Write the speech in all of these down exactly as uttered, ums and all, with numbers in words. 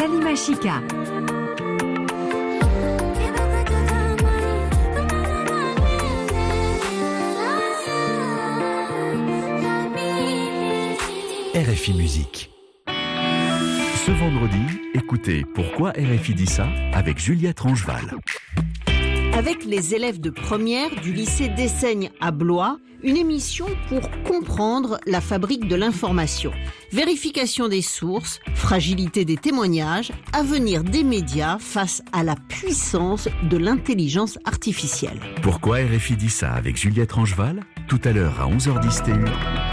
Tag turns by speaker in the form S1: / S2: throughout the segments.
S1: Salima Chika.
S2: R F I Musique. Ce vendredi, écoutez Pourquoi R F I dit ça avec Juliette Rangeval.
S3: Avec les élèves de première du lycée d'Essaigne à Blois, une émission pour comprendre la fabrique de l'information. Vérification des sources, fragilité des témoignages, avenir des médias face à la puissance de l'intelligence artificielle.
S2: Pourquoi R F I dit ça avec Juliette Rangeval? Tout à l'heure à onze heures dix T U.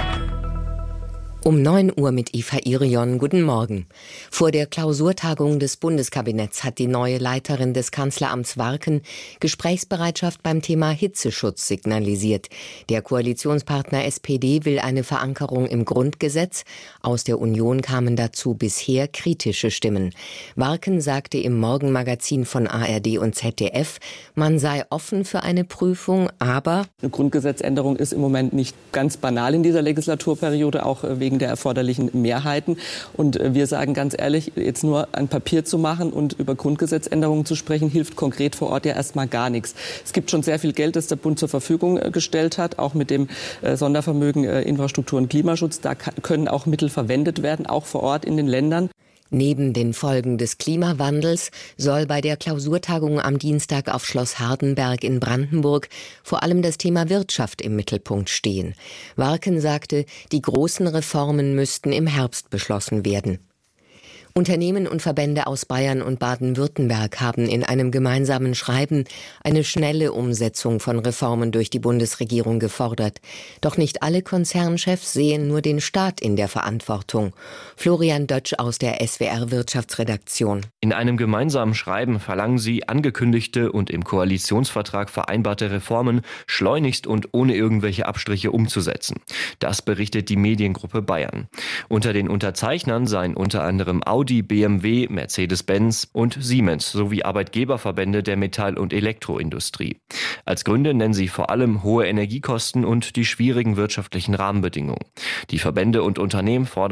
S4: Um neun Uhr mit Eva Irion. Guten Morgen. Vor der Klausurtagung des Bundeskabinetts hat die neue Leiterin des Kanzleramts Warken Gesprächsbereitschaft beim Thema Hitzeschutz signalisiert. Der Koalitionspartner S P D will eine Verankerung im Grundgesetz. Aus der Union kamen dazu bisher kritische Stimmen. Warken sagte im Morgenmagazin von A R D und Z D F, man sei offen für eine Prüfung, aber
S5: eine Grundgesetzänderung ist im Moment nicht ganz banal in dieser Legislaturperiode, auch wegen der erforderlichen Mehrheiten. Und wir sagen ganz ehrlich, jetzt nur ein Papier zu machen und über Grundgesetzänderungen zu sprechen, hilft konkret vor Ort ja erstmal gar nichts. Es gibt schon sehr viel Geld, das der Bund zur Verfügung gestellt hat, auch mit dem Sondervermögen Infrastruktur und Klimaschutz. Da können auch Mittel verwendet werden, auch vor Ort in den Ländern.
S4: Neben den Folgen des Klimawandels soll bei der Klausurtagung am Dienstag auf Schloss Hardenberg in Brandenburg vor allem das Thema Wirtschaft im Mittelpunkt stehen. Warken sagte, die großen Reformen müssten im Herbst beschlossen werden. Unternehmen und Verbände aus Bayern und Baden-Württemberg haben in einem gemeinsamen Schreiben eine schnelle Umsetzung von Reformen durch die Bundesregierung gefordert. Doch nicht alle Konzernchefs sehen nur den Staat in der Verantwortung. Florian Dötsch aus der S W R-Wirtschaftsredaktion.
S6: In einem gemeinsamen Schreiben verlangen sie, angekündigte und im Koalitionsvertrag vereinbarte Reformen schleunigst und ohne irgendwelche Abstriche umzusetzen. Das berichtet die Mediengruppe Bayern. Unter den Unterzeichnern seien unter anderem Audi, B M W, Mercedes-Benz und Siemens sowie Arbeitgeberverbände der Metall- und Elektroindustrie. Als Gründe nennen sie vor allem hohe Energiekosten und die schwierigen wirtschaftlichen Rahmenbedingungen. Die Verbände und Unternehmen fordern